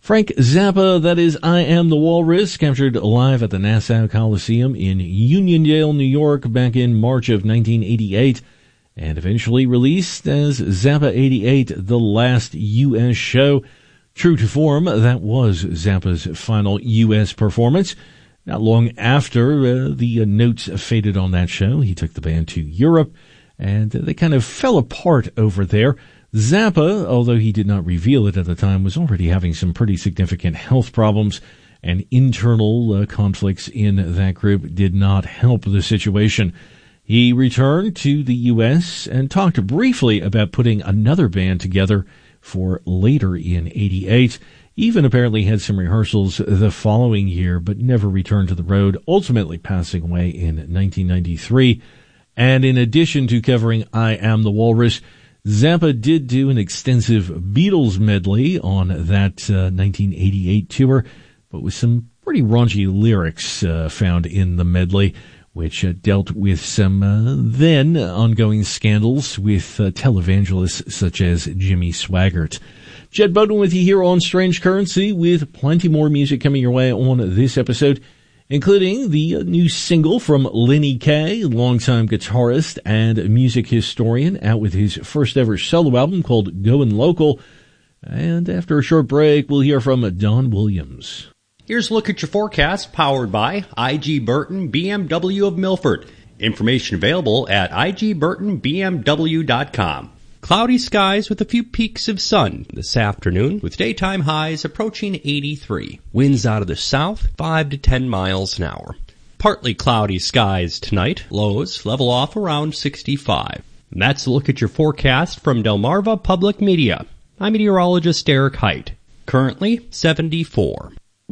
Frank Zappa, that is I Am the Walrus, captured live at the Nassau Coliseum in Uniondale, New York, back in March of 1988, and eventually released as Zappa 88, the last U.S. show. True to form, that was Zappa's final U.S. performance. Not long after the notes faded on that show, he took the band to Europe, and they kind of fell apart over there. Zappa, although he did not reveal it at the time, was already having some pretty significant health problems, and internal conflicts in that group did not help the situation. He returned to the U.S. and talked briefly about putting another band together for later in 88. Even apparently had some rehearsals the following year, but never returned to the road, ultimately passing away in 1993. And in addition to covering I Am the Walrus, Zappa did do an extensive Beatles medley on that 1988 tour, but with some pretty raunchy lyrics found in the medley, which dealt with some then ongoing scandals with televangelists such as Jimmy Swaggart. Jed Bowden with you here on Strange Currency, with plenty more music coming your way on this episode, including the new single from Lenny Kaye, longtime guitarist and music historian, out with his first ever solo album called Goin' Local. And after a short break, we'll hear from Don Williams. Here's a look at your forecast, powered by I.G. Burton BMW of Milford. Information available at igburtonbmw.com. Cloudy skies with a few peaks of sun this afternoon, with daytime highs approaching 83. Winds out of the south, 5 to 10 miles an hour. Partly cloudy skies tonight. Lows level off around 65. And that's a look at your forecast from Delmarva Public Media. I'm meteorologist Eric Height. Currently 74.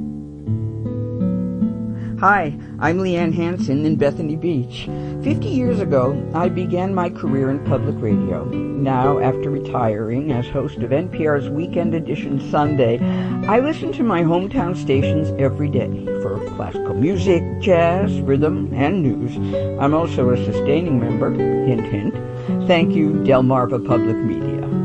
Hi, I'm Leanne Hansen in Bethany Beach. 50 years ago, I began my career in public radio. Now, after retiring as host of NPR's Weekend Edition Sunday, I listen to my hometown stations every day for classical music, jazz, rhythm, and news. I'm also a sustaining member, hint, hint. Thank you, Delmarva Public Media.